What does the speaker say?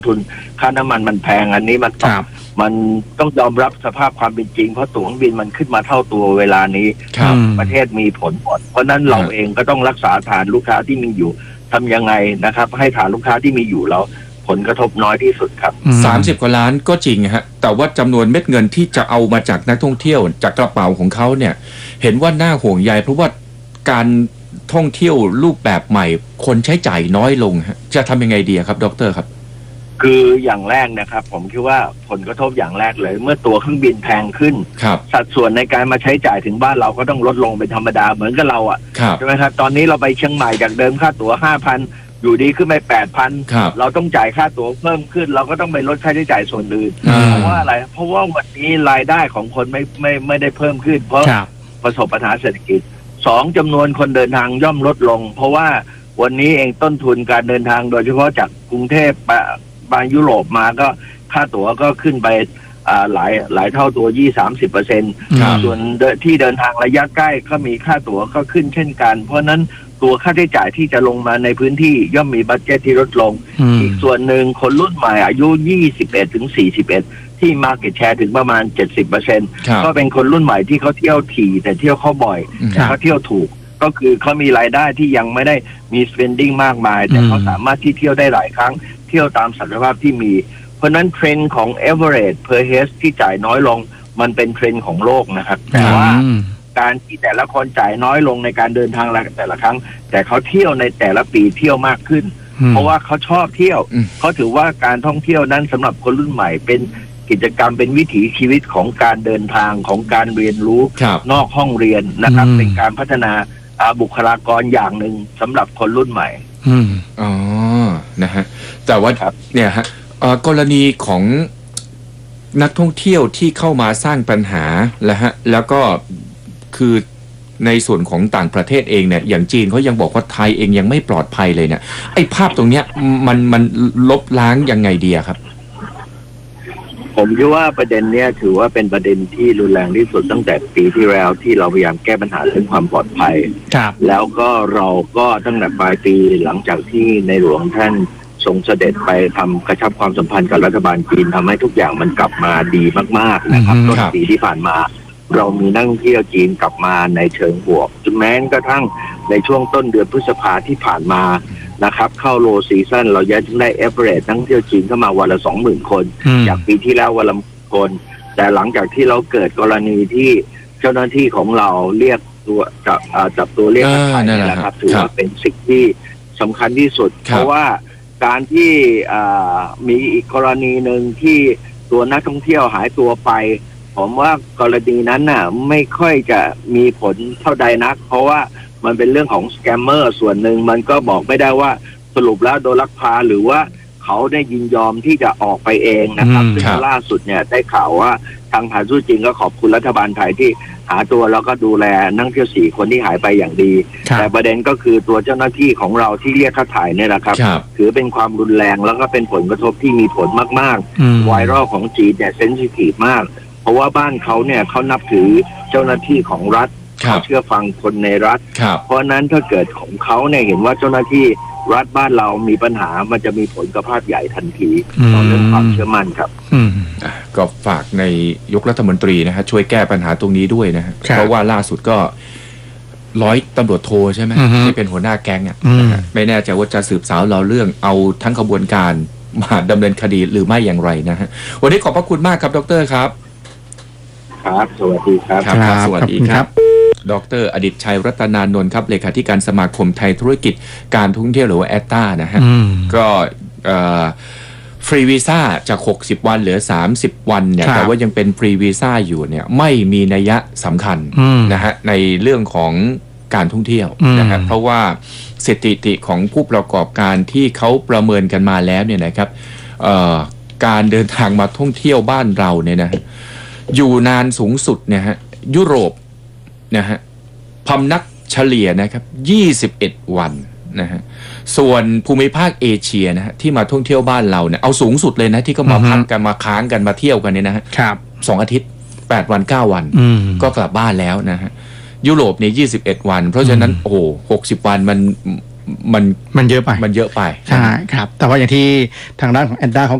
ทุนค่าน้ำมันมันแพงอันนี้มันต้องยอมรับสภาพความเป็นจริงเพราะตั๋วเครื่องบินมันขึ้นมาเท่าตัวเวลานี้ประเทศมีผลหมดเพราะนั้นเราเองก็ต้องรักษาฐานลูกค้าที่มีอยู่ทำยังไงนะครับให้ฐานลูกค้าที่มีอยู่เราผลกระทบน้อยที่สุดครับ 30 กว่าล้านก็จริงฮะแต่ว่าจำนวนเม็ดเงินที่จะเอามาจากนักท่องเที่ยวจากกระเป๋าของเขาเนี่ยเห็นว่าน่าห่วงใยเพราะว่าการท่องเที่ยวรูปแบบใหม่คนใช้จ่ายน้อยลงฮะจะทำยังไงดีครับดร.ครับคืออย่างแรกนะครับผมคิดว่าผลกระทบอย่างแรกเลยเมื่อตั๋วเครื่องบินแพงขึ้นสัดส่วนในการมาใช้จ่ายถึงบ้านเราก็ต้องลดลงเป็นธรรมดาเหมือนกับเราอ่ะใช่ไหมครับตอนนี้เราไปเชียงใหม่จากเดิมค่าตั๋ว 5,000 อยู่ดีขึ้นไป 8,000 เราต้องจ่ายค่าตั๋วเพิ่มขึ้นเราก็ต้องไปลดค่าใช้จ่ายส่วนอื่นเพราะว่าอะไรเพราะว่าวันนี้รายได้ของคนไม่ได้เพิ่มขึ้นเพราะประสบปัญหาเศรษฐกิจ2จำนวนคนเดินทางย่อมลดลงเพราะว่าวันนี้เองต้นทุนการเดินทางโดยเฉพาะจากกรุงเทพบางยุโรปมาก็ค่าตั๋วก็ขึ้นไปหลายเท่าตัว 20-30% ส่วนที่เดินทางระยะใกล้ก็มีค่าตั๋วก็ขึ้นเช่นกันเพราะนั้นตัวค่าใช้จ่ายที่จะลงมาในพื้นที่ย่อมมีบัดเจ็ตที่ลดลงอีกส่วนหนึ่งคนรุ่นใหม่อายุ 21-41 ที่ market share ถึงประมาณ 70% ก็เป็นคนรุ่นใหม่ที่เขาเที่ยวถี่แต่เที่ยวเข้าบ่อยแต่เขาเที่ยวถูกก็คือเขามีรายได้ที่ยังไม่ได้มี spending มากมายแต่เขาสามารถที่เที่ยวได้หลายครั้งเที่ยวตามศักยภาพที่มีเพราะนั้นเทรนด์ของ average per head ที่จ่ายน้อยลงมันเป็นเทรนด์ของโลกนะครับแต่ว่าการที่แต่ละคนจ่ายน้อยลงในการเดินทางแต่ละครั้งแต่เขาเที่ยวในแต่ละปีเที่ยวมากขึ้นเพราะว่าเขาชอบเที่ยวเขาถือว่าการท่องเที่ยวนั้นสำหรับคนรุ่นใหม่เป็นกิจกรรมเป็นวิถีชีวิตของการเดินทางของการเรียนรู้นอกห้องเรียนนะครับเป็นการพัฒนาบุคลากรอย่างหนึ่งสำหรับคนรุ่นใหม่อ๋อนะฮะแต่ว่าเนี่ยฮะกรณีของนักท่องเที่ยวที่เข้ามาสร้างปัญหาแล้วก็คือในส่วนของต่างประเทศเองเนี่ยอย่างจีนเขายังบอกว่าไทยเองยังไม่ปลอดภัยเลยเนี่ยไอ้ภาพตรงเนี้ยมันลบล้างยังไงดีครับผมคิดว่าประเด็นเนี้ยถือว่าเป็นประเด็นที่รุนแรงที่สุดตั้งแต่ปีที่แล้วที่เราพยายามแก้ปัญหาเรื่องความปลอดภัยแล้วก็เราก็ตั้งแต่ปลายปีหลังจากที่ในหลวงท่านทรงเสด็จไปทำกระชับความสัมพันธ์กับรัฐบาลจีนทำให้ทุกอย่างมันกลับมาดีมากๆนะครับต้นปีที่ผ่านมาเรามีนักท่องเที่ยวจีนกลับมาในเชิงบวกจนแม้กระทั่งในช่วงต้นเดือนพฤษภาที่ผ่านมานะครับเข้าโลซีซั่นเรายังได้เอเวอเรจนักท่องเที่ยวจีนเข้ามาวันละ 20,000 คนจากปีที่แล้ววันละคนแต่หลังจากที่เราเกิดกรณีที่เจ้าหน้าที่ของเราเรียกตัวจับตัวเรียกค่าไถ่นี่แหละครับถือว่าเป็นสิ่งที่สำคัญที่สุดเพราะว่าการที่มีอีกกรณีหนึ่งที่ตัวนักท่องเที่ยวหายตัวไปผมว่ากรณีนั้นน่ะไม่ค่อยจะมีผลเท่าใดนักเพราะว่ามันเป็นเรื่องของสแกมเมอร์ส่วนหนึ่งมันก็บอกไม่ได้ว่าสรุปแล้วโดนลักพาหรือว่าเขาได้ยินยอมที่จะออกไปเองนะครับซึ่งล่าสุดเนี่ยได้ข่าวว่าทางฐานทูตจีนก็ขอบคุณรัฐบาลไทยที่หาตัวแล้วก็ดูแลนักท่องเที่ยว4 คนที่หายไปอย่างดีแต่ประเด็นก็คือตัวเจ้าหน้าที่ของเราที่เรียกค่าถ่ายเนี่ยนะครับถือเป็นความรุนแรงแล้วก็เป็นผลกระทบที่มีผลมากๆไวรัลของจีนเนี่ยเซนซิทีฟมากเพราะว่าบ้านเขาเนี่ยเขานับถือเจ้าหน้าที่ของรัฐเขาเชื่อฟังคนในรัฐเพราะนั้นถ้าเกิดของเขาเนี่ยเห็นว่าเจ้าหน้าที่รัฐบ้านเรามีปัญหามันจะมีผลกับภาพใหญ่ทันทีต่อเรื่องความเชื่อมั่นครับก็ฝากในยกรัฐมนตรีนะฮะช่วยแก้ปัญหาตรงนี้ด้วยนะฮะเพราะว่าล่าสุดก็100 ตำรวจโทใช่ไหมที่เป็นหัวหน้าแก๊งไม่แน่ใจว่าจะสืบสาวเราเรื่องเอาทั้งขบวนการมาดำเนินคดีหรือไม่อย่างไรนะฮะวันนี้ขอบพระคุณมากครับดร.ครับครับสวัสดีครับสวัสดีครับดร.อดิษฐ์ชัยรัตนานนท์ครับเลขาธิการสมาคมไทยธุรกิจการท่องเที่ยวหรือว่าแอตตานะฮะก็ฟรีวีซ่าจาก60 วันเหลือ30 วันเนี่ยแต่ว่ายังเป็นฟรีวีซ่าอยู่เนี่ยไม่มีนัยสำคัญนะฮะในเรื่องของการท่องเที่ยวนะฮะเพราะว่าสถิติของผู้ประกอบการที่เขาประเมินกันมาแล้วเนี่ยนะครับการเดินทางมาท่องเที่ยวบ้านเราเนี่ยนะฮะอยู่นานสูงสุดเนี่ยฮะยุโรปนะฮะพำนักเฉลี่ยนะครับ21 วันนะฮะส่วนภูมิภาคเอเชียนะฮะที่มาท่องเที่ยวบ้านเราเนี่ยเอาสูงสุดเลยนะที่ก็มาพักกันมาค้างกันมาเที่ยวกันเนี่ยนะฮะ2 อาทิตย์8 วัน 9 วันก็กลับบ้านแล้วนะฮะยุโรปเนี่ย21 วันเพราะฉะนั้นโอ้โห60 วันมันมันเยอะไปใช่ครับแต่ว่าอย่างที่ทางด้านของแอนด้าเขา